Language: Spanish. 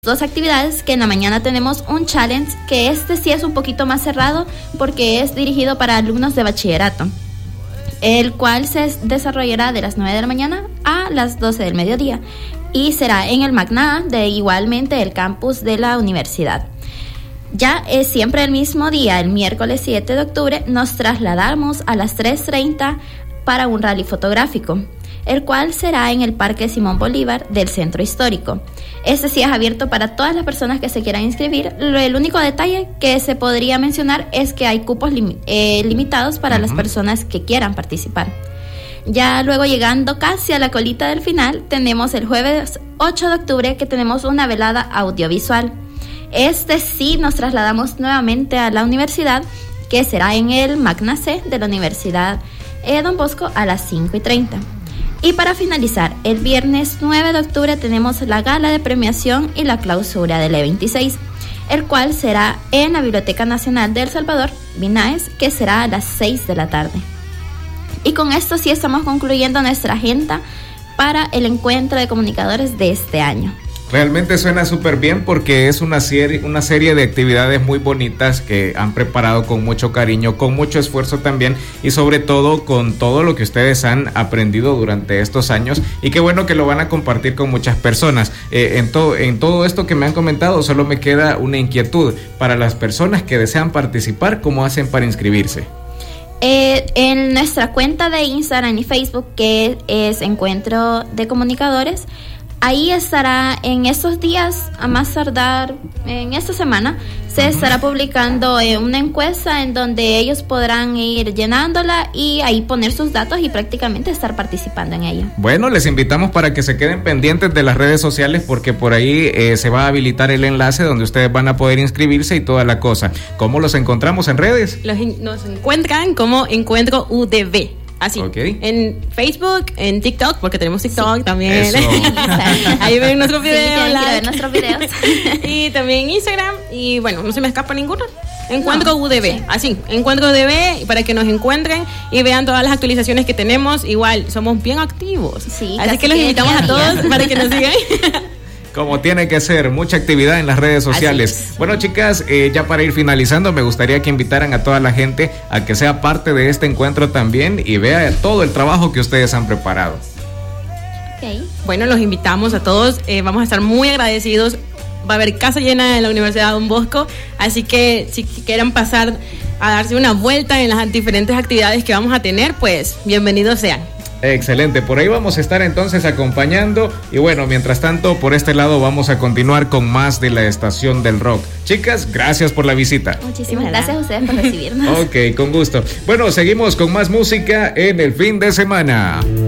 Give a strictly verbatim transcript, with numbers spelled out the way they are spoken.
dos actividades, que en la mañana tenemos un challenge, que este sí es un poquito más cerrado porque es dirigido para alumnos de bachillerato, el cual se desarrollará de las nueve de la mañana a las doce del mediodía y será en el Magna de igualmente el campus de la universidad. Ya es siempre el mismo día, el miércoles siete de octubre, nos trasladamos a las tres treinta para un rally fotográfico, el cual será en el Parque Simón Bolívar del Centro Histórico. Este sí es abierto para todas las personas que se quieran inscribir. El único detalle que se podría mencionar es que hay cupos lim- eh, limitados para uh-huh. las personas que quieran participar. Ya luego, llegando casi a la colita del final, tenemos el jueves ocho de octubre, que tenemos una velada audiovisual. Este sí nos trasladamos nuevamente a la universidad, que será en el Magna C de la Universidad eh, Don Bosco a las cinco y treinta. Y para finalizar, el viernes nueve de octubre tenemos la gala de premiación y la clausura del E veintiséis, el cual será en la Biblioteca Nacional de El Salvador, Binaes, que será a las seis de la tarde. Y con esto sí estamos concluyendo nuestra agenda para el encuentro de comunicadores de este año. Realmente suena súper bien porque es una serie, una serie de actividades muy bonitas que han preparado con mucho cariño, con mucho esfuerzo también, y sobre todo con todo lo que ustedes han aprendido durante estos años, y qué bueno que lo van a compartir con muchas personas. Eh, en, to, en todo esto que me han comentado, solo me queda una inquietud para las personas que desean participar. ¿Cómo hacen para inscribirse? Eh, en nuestra cuenta de Instagram y Facebook, que es Encuentro de Comunicadores, ahí estará en estos días, a más tardar en esta semana, se estará publicando eh, una encuesta en donde ellos podrán ir llenándola y ahí poner sus datos y prácticamente estar participando en ella. Bueno, les invitamos para que se queden pendientes de las redes sociales, porque por ahí eh, se va a habilitar el enlace donde ustedes van a poder inscribirse y toda la cosa. ¿Cómo los encontramos en redes? Los in- nos encuentran como Encuentro U D B. Así, okay. En Facebook, en TikTok, porque tenemos TikTok sí. también. Eso. Ahí ven nuestros videos. Sí, tienen que ver nuestros videos. Y también Instagram. Y bueno, no se me escapa ninguno. Encuentro no, U D B. Sí. Así, Encuentro U D B, para que nos encuentren y vean todas las actualizaciones que tenemos. Igual, somos bien activos. Sí, así que los invitamos a todos para que nos sigan. Como tiene que ser, mucha actividad en las redes sociales. Bueno, chicas, eh, ya para ir finalizando, me gustaría que invitaran a toda la gente a que sea parte de este encuentro también y vea todo el trabajo que ustedes han preparado. Okay. Bueno, los invitamos a todos, eh, vamos a estar muy agradecidos. Va a haber casa llena en la Universidad Don Bosco, así que si quieran pasar a darse una vuelta en las diferentes actividades que vamos a tener, pues bienvenidos sean. Excelente, por ahí vamos a estar entonces acompañando. Y bueno, mientras tanto, por este lado vamos a continuar con más de la Estación del Rock. Chicas, gracias por la visita. Muchísimas gracias a ustedes por recibirnos. Ok, con gusto. Bueno, seguimos con más música en el fin de semana.